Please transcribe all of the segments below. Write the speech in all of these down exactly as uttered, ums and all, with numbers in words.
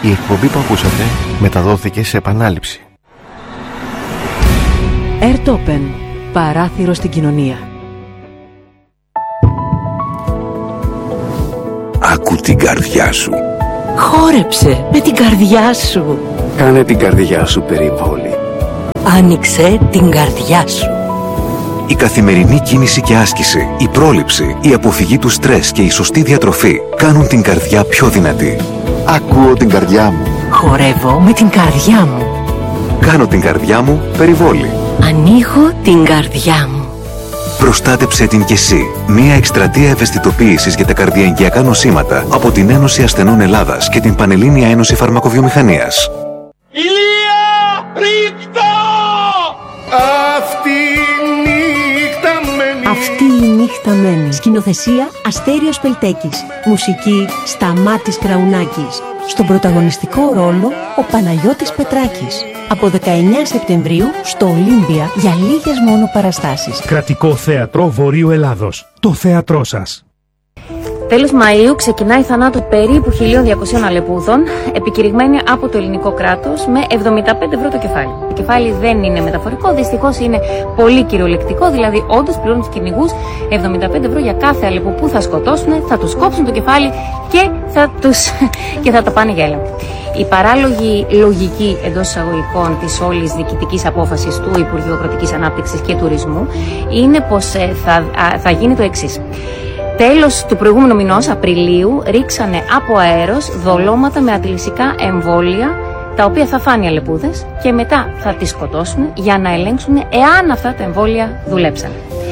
Η εκπομπή που ακούσατε μεταδόθηκε σε επανάληψη. Airtopen, παράθυρο στην κοινωνία. Άκου την καρδιά σου. Χόρεψε με την καρδιά σου. Κάνε την καρδιά σου περιβόλη. Άνοιξε την καρδιά σου. Η καθημερινή κίνηση και άσκηση, η πρόληψη, η αποφυγή του στρες και η σωστή διατροφή κάνουν την καρδιά πιο δυνατή. Ακούω την καρδιά μου. Χορεύω με την καρδιά μου. Κάνω την καρδιά μου περιβόλη. Ανοίγω την καρδιά μου. Προστάτεψε την κι εσύ. Μία εκστρατεία ευαισθητοποίησης για τα καρδιαγγειακά νοσήματα από την Ένωση Ασθενών Ελλάδας και την Πανελλήνια Ένωση Φαρμακοβιομηχανίας. Ηλία, ρίχτα! Αυτή η νύχτα μένει. Αυτή η νύχτα μένει. Σκηνοθεσία Αστέριος Πελτέκης. Μουσική Σταμάτης Κραουνάκης. Στον πρωταγωνιστικό ρόλο ο Παναγιώτης Πετράκης. Από δεκαεννέα Σεπτεμβρίου στο Ολύμπια για λίγες μόνο παραστάσεις. Κρατικό Θέατρο Βορείου Ελλάδος. Το θέατρό σας. Τέλος Μαΐου ξεκινάει η θανάτου περίπου χίλια διακοσίων αλεπούδων, επικηρυγμένη από το ελληνικό κράτος με εβδομήντα πέντε ευρώ το κεφάλι. Το κεφάλι δεν είναι μεταφορικό, δυστυχώς είναι πολύ κυριολεκτικό, δηλαδή όντως πληρώνουν τους κυνηγούς εβδομήντα πέντε ευρώ για κάθε αλεπού που θα σκοτώσουν, θα τους κόψουν το κεφάλι και θα, τους... και θα το πάνε για έλεγχο. Η παράλογη λογική εντός εισαγωγικών της όλης διοικητικής απόφασης του Υπουργείου Αγροτικής Ανάπτυξης και Τουρισμού είναι πως θα, θα γίνει το εξής. Τέλος του προηγούμενου μηνός, Απριλίου, ρίξανε από αέρος δολώματα με αντιλυσικά εμβόλια, τα οποία θα φάνε οι αλεπούδες και μετά θα τις σκοτώσουν για να ελέγξουν εάν αυτά τα εμβόλια δουλέψαν.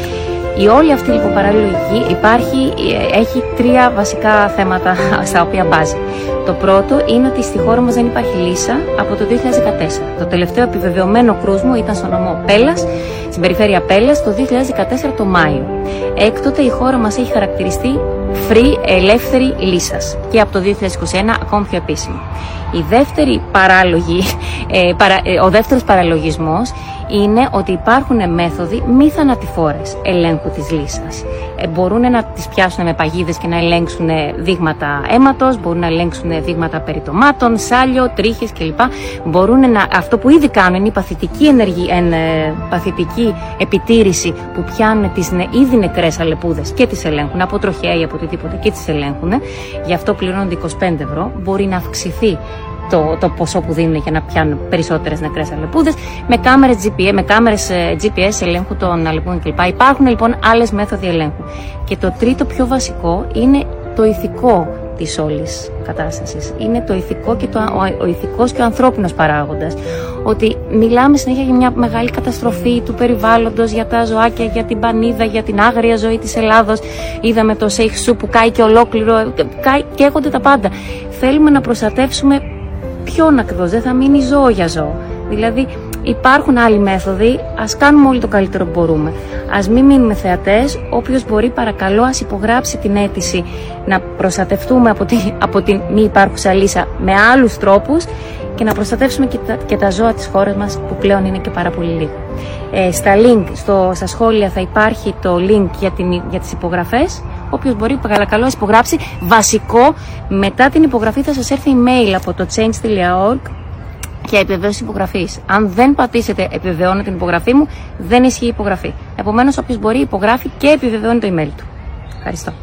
Η όλη αυτή λοιπόν παραλογική υπάρχει, έχει τρία βασικά θέματα στα οποία μπάζει. Το πρώτο είναι ότι στη χώρα μας δεν υπάρχει λύσα από το δύο χιλιάδες δεκατέσσερα. Το τελευταίο επιβεβαιωμένο κρούσμο ήταν στο νομό Πέλλας, στην περιφέρεια Πέλλας, το δύο χιλιάδες δεκατέσσερα το Μάιο. Έκτοτε η χώρα μας έχει χαρακτηριστεί free, ελεύθερη λύσας και από το δύο χιλιάδες είκοσι ένα ακόμη πιο επίσημη. Η δεύτερη παράλογη, ε, παρα, ε, ο δεύτερος παραλογισμός είναι ότι υπάρχουν μέθοδοι μη θανατηφόρες ελέγχου της λύσας. Ε, μπορούν να τις πιάσουν με παγίδες και να ελέγξουν δείγματα αίματος, μπορούν να ελέγξουν δείγματα περιτομάτων, σάλιο, τρίχες κλπ. Μπορούν να, αυτό που ήδη κάνουν είναι η παθητική, ενεργή, εν, ε, παθητική επιτήρηση που πιάνουν τις ν, ήδη νεκρές αλεπούδες και τις ελέγχουν από τροχέα ή από οτιδήποτε και τις ελέγχουν. Γι' αυτό πληρώνονται είκοσι πέντε ευρώ. Μπορεί να αυξηθεί Το, το ποσό που δίνουν για να πιάνουν περισσότερες νεκρές αλεπούδες με κάμερες τζι πι ες, με κάμερες τζι πι ες ελέγχου των αλεπούδων κλπ. Υπάρχουν λοιπόν άλλες μέθοδοι ελέγχου. Και το τρίτο πιο βασικό είναι το ηθικό της όλης κατάστασης. Είναι το ηθικό και το, ο, ο ηθικός και ο ανθρώπινος παράγοντας. Ότι μιλάμε συνέχεια για μια μεγάλη καταστροφή του περιβάλλοντος, για τα ζωάκια, για την πανίδα, για την άγρια ζωή της Ελλάδος. Είδαμε το Σέιχ που κάει και ολόκληρο, κάει, καίγονται τα πάντα. Θέλουμε να προστατεύσουμε ποιον ακριβώς, δεν θα μείνει ζώο για ζώο. Δηλαδή υπάρχουν άλλοι μέθοδοι, ας κάνουμε όλοι το καλύτερο που μπορούμε. Ας μην μείνουμε θεατές, όποιος μπορεί παρακαλώ ας υπογράψει την αίτηση να προστατευτούμε από, τη, από την μη υπάρχουσα λύσα με άλλους τρόπους και να προστατεύσουμε και τα, και τα ζώα της χώρας μας που πλέον είναι και πάρα πολύ λίγα. Ε, στα link, στο, στα σχόλια θα υπάρχει το link για, την, για τις υπογραφές. Όποιος μπορεί παρακαλώ ας υπογράψει. Βασικό, μετά την υπογραφή θα σας έρθει email από το change τελεία org και επιβεβαίωση υπογραφής. Αν δεν πατήσετε επιβεβαιώνω την υπογραφή μου, δεν ισχύει η υπογραφή. Επομένως, όποιος μπορεί υπογράφει και επιβεβαιώνει το email του. Ευχαριστώ.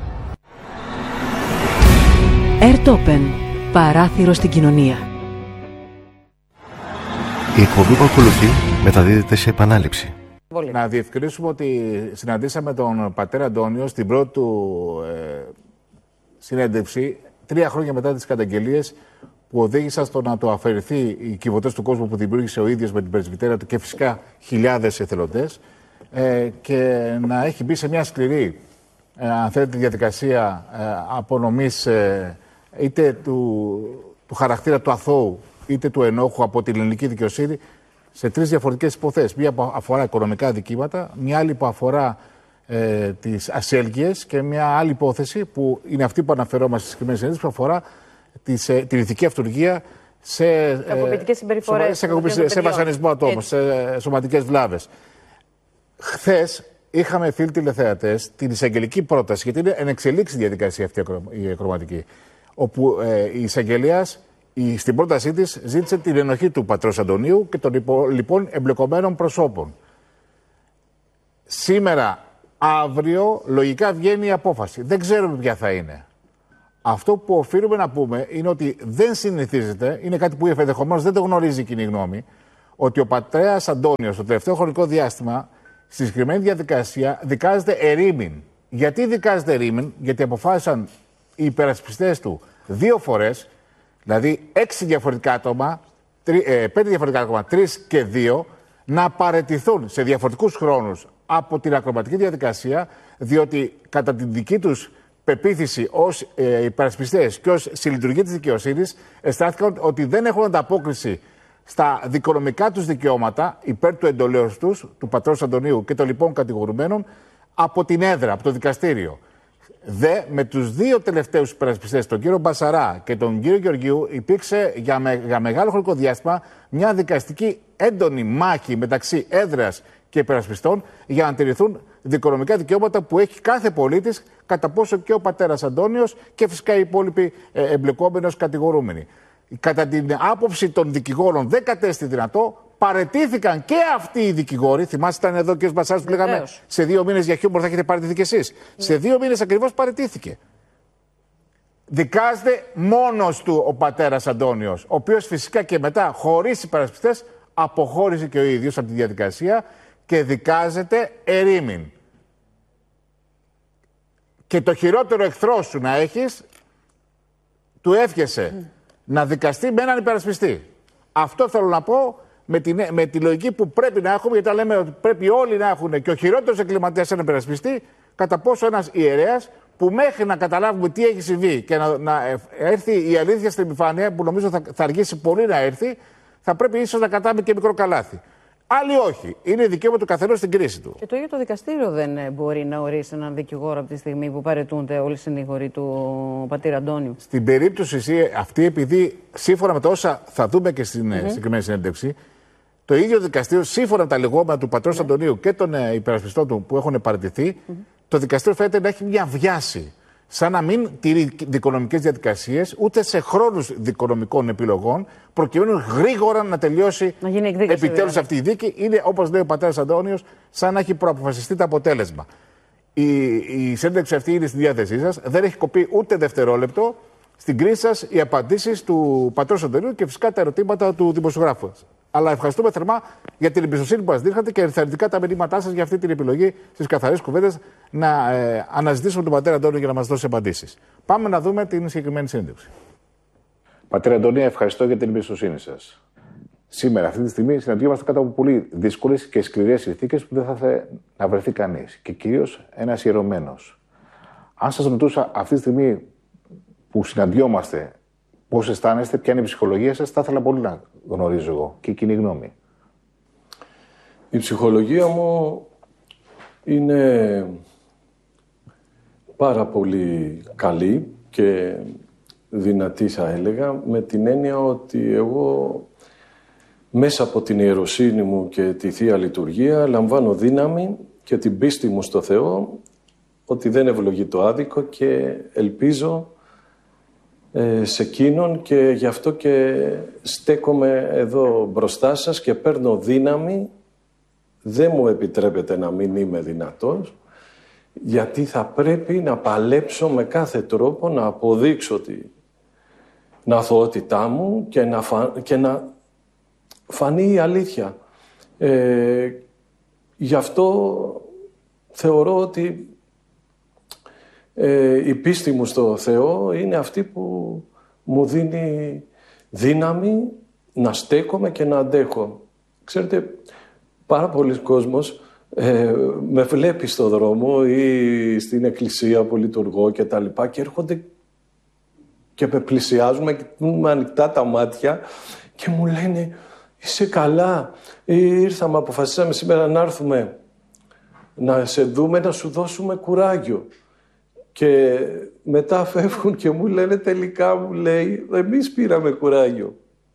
Airtopen, παράθυρο στην κοινωνία. Η εκπομπή που ακολουθεί μεταδίδεται σε επανάληψη. Να διευκρινίσουμε ότι συναντήσαμε τον πατέρα Αντώνιο στην πρώτη του ε, συνέντευξη τρία χρόνια μετά τις καταγγελίες που οδήγησαν στο να το αφαιρεθεί οι κυβωτές του κόσμου που δημιούργησε ο ίδιος με την πρεσβυτέρα του και φυσικά χιλιάδες εθελοντές ε, και να έχει μπει σε μια σκληρή ε, αν θέλετε διαδικασία ε, απονομής ε, είτε του, του χαρακτήρα του αθώου είτε του ενόχου από την ελληνική δικαιοσύνη σε τρεις διαφορετικές υποθέσεις. Μία που αφορά οικονομικά δικήματα, μία άλλη που αφορά ε, τις ασέλγειες και μία άλλη υπόθεση που είναι αυτή που αναφερόμαστε στις συγκεκριμένες συνέντευξεις που αφορά τις, ε, την ηθική αυτουργία σε, ε, συμπεριφορές, σε, σε, σε βασανισμό ατόμων, σε ε, σωματικές βλάβες. Χθες είχαμε φίλοι τηλεθεατές την εισαγγελική πρόταση, γιατί είναι εν εξελίξει διαδικασία αυτή η ακροματική, όπου ε, η εισαγγελέας η, στην πρότασή της ζήτησε την ενοχή του πατρός Αντωνίου και των λοιπόν εμπλεκομένων προσώπων. Σήμερα, αύριο, λογικά βγαίνει η απόφαση. Δεν ξέρουμε ποια θα είναι. Αυτό που οφείλουμε να πούμε είναι ότι δεν συνηθίζεται, είναι κάτι που ενδεχομένως δεν το γνωρίζει η κοινή γνώμη, ότι ο πατέρας Αντώνιος στο τελευταίο χρονικό διάστημα στη συγκεκριμένη διαδικασία δικάζεται ερήμην. Γιατί δικάζεται ερήμην? Γιατί αποφάσισαν οι υπερασπιστές του δύο φορές, δηλαδή έξι διαφορετικά άτομα, τρι, ε, πέντε διαφορετικά άτομα, τρεις και δύο, να παραιτηθούν σε διαφορετικούς χρόνους από την ακροματική διαδικασία, διότι κατά την δική τους πεποίθηση ως ε, υπερασπιστές και ως συλλειτουργοί της δικαιοσύνης αισθάνθηκαν ότι δεν έχουν ανταπόκριση στα δικονομικά τους δικαιώματα υπέρ του εντολέως τους, του πατρός Αντωνίου και των λοιπόν κατηγορουμένων, από την έδρα, από το δικαστήριο. Δε με τους δύο τελευταίους υπερασπιστές, τον κύριο Μπασαρά και τον κύριο Γεωργίου, υπήρξε για, με, για μεγάλο χρονικό διάστημα μια δικαστική έντονη μάχη μεταξύ έδρας και υπερασπιστών για να τηρηθούν δικονομικά δικαιώματα που έχει κάθε πολίτης, κατά πόσο και ο πατέρας Αντώνιος και φυσικά οι υπόλοιποι ε, εμπλεκόμενοι ως κατηγορούμενοι. Κατά την άποψη των δικηγόρων δεν κατέστη δυνατό, παραιτήθηκαν και αυτοί οι δικηγόροι. Θυμάστε, ήταν εδώ και ο Μπασάρας που λέγαμε σε δύο μήνες για χιούμορ θα έχετε παραιτηθεί κι εσείς. Ναι. Σε δύο μήνες ακριβώς παραιτήθηκε. Δικάζεται μόνος του ο πατέρας Αντώνιος, ο οποίος φυσικά και μετά, χωρίς υπερασπιστές, αποχώρησε και ο ίδιος από τη διαδικασία και δικάζεται ερήμην. Και το χειρότερο εχθρό σου να έχεις, του εύχεσαι mm. να δικαστεί με έναν υπερασπιστή. Αυτό θέλω να πω με τη, με τη λογική που πρέπει να έχουμε, γιατί λέμε ότι πρέπει όλοι να έχουν και ο χειρότερος εγκληματίας έναν υπερασπιστή, κατά πόσο ένας ιερέας που μέχρι να καταλάβουμε τι έχει συμβεί και να, να έρθει η αλήθεια στην επιφάνεια, που νομίζω θα, θα αργήσει πολύ να έρθει, θα πρέπει ίσως να κατάμε και μικρό καλάθι. Άλλοι όχι. Είναι δικαίωμα του καθενός στην κρίση του. Και το ίδιο το δικαστήριο δεν μπορεί να ορίσει έναν δικηγόρο από τη στιγμή που παραιτούνται όλοι οι συνήγοροι του πατήρα Αντώνιου. Στην περίπτωση αυτή, επειδή σύμφωνα με τα όσα θα δούμε και στην mm-hmm. συγκεκριμένη συνέντευξη, το ίδιο δικαστήριο, σύμφωνα με τα λεγόμενα του πατρός mm-hmm. Αντωνίου και των ε, υπερασπιστών του που έχουν παραιτηθεί, mm-hmm. το δικαστήριο φαίνεται να έχει μια βιάση. Σαν να μην τηρεί δικονομικές διαδικασίες, ούτε σε χρόνους δικονομικών επιλογών, προκειμένου γρήγορα να τελειώσει να επιτέλους αυτή η δίκη. Είναι, όπως λέει ο πατέρας Αντώνιος, σαν να έχει προαποφασιστεί το αποτέλεσμα. Η, η συνέντευξη αυτή είναι στη διάθεσή σας. Δεν έχει κοπεί ούτε δευτερόλεπτο. Στην κρίση σας οι απαντήσεις του πατρός Αντωνίου και φυσικά τα ερωτήματα του δημοσιογράφου. Αλλά ευχαριστούμε θερμά για την εμπιστοσύνη που μας δείχνατε και ενθαρρυντικά τα μηνύματά σας για αυτή την επιλογή στις καθαρές κουβέντες να ε, αναζητήσουμε τον πατέρα Αντώνιο για να μας δώσει απαντήσεις. Πάμε να δούμε την συγκεκριμένη συνέντευξη. Πατέρα Αντωνία, ευχαριστώ για την εμπιστοσύνη σας. Σήμερα, αυτή τη στιγμή, συναντιόμαστε κάτω από πολύ δύσκολες και σκληρές συνθήκες που δεν θα ήθελε να βρεθεί κανείς. Και κυρίως ένας ιερωμένος. Αν σας ρωτούσα αυτή τη στιγμή που συναντιόμαστε, πώς αισθάνεστε, ποια είναι η ψυχολογία σας, θα ήθελα πολύ να γνωρίζω εγώ και η κοινή γνώμη. Η ψυχολογία μου είναι πάρα πολύ καλή και δυνατή, θα έλεγα, με την έννοια ότι εγώ μέσα από την ιεροσύνη μου και τη Θεία Λειτουργία λαμβάνω δύναμη και την πίστη μου στο Θεό ότι δεν ευλογεί το άδικο και ελπίζω σε εκείνον και γι' αυτό και στέκομαι εδώ μπροστά σας και παίρνω δύναμη. Δεν μου επιτρέπεται να μην είμαι δυνατός, γιατί θα πρέπει να παλέψω με κάθε τρόπο να αποδείξω την αθωότητά μου και να, φα... και να φανεί η αλήθεια. Ε, γι' αυτό θεωρώ ότι Ε, η πίστη μου στο Θεό είναι αυτή που μου δίνει δύναμη να στέκομαι και να αντέχω. Ξέρετε, πάρα πολλοί κόσμος ε, με βλέπει στο δρόμο ή στην εκκλησία που λειτουργώ και τα λοιπά και έρχονται και με πλησιάζουν με ανοιχτά τα μάτια και μου λένε «Είσαι καλά, ήρθαμε, αποφασίσαμε σήμερα να έρθουμε να σε δούμε, να σου δώσουμε κουράγιο». Και μετά φεύγουν και μου λένε τελικά, μου λέει, εμείς πήραμε κουράγιο.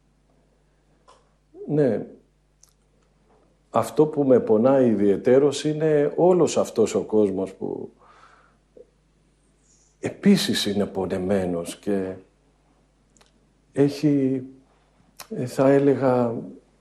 Ναι. Αυτό που με πονάει ιδιαιτέρως είναι όλος αυτός ο κόσμος που επίσης είναι πονεμένος και έχει, θα έλεγα,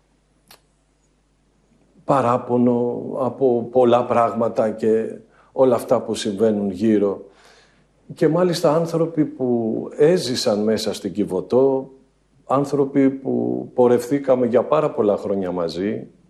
παράπονο από πολλά πράγματα και όλα αυτά που συμβαίνουν γύρω. Και μάλιστα άνθρωποι που έζησαν μέσα στην Κιβωτό, άνθρωποι που πορευθήκαμε για πάρα πολλά χρόνια μαζί,